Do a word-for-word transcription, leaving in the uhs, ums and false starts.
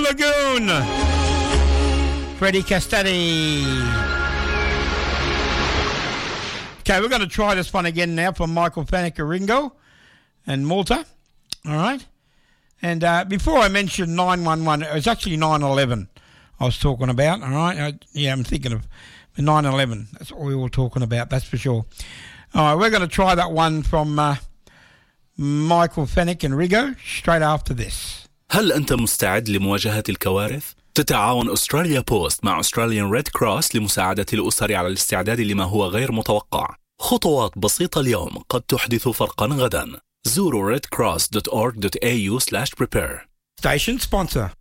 Lagoon. Freddie Castelli. Okay, we're going to try this one again now from Michael Fanicaringo and Malta. All right. And uh, before I mentioned nine one one, it was actually nine eleven I was talking about. All right. I, yeah, I'm thinking of nine eleven. That's what we were talking about, that's for sure. All right, we're going to try that one from uh, Michael Fanicaringo straight after this. هل أنت مستعد لمواجهة الكوارث؟ تتعاون أستراليا بوست مع أستراليان ريد كروس لمساعدة الأسر على الاستعداد لما هو غير متوقع. خطوات بسيطة اليوم قد تحدث فرقا غدا. زوروا red cross dot org dot a u slash prepare. Station sponsor.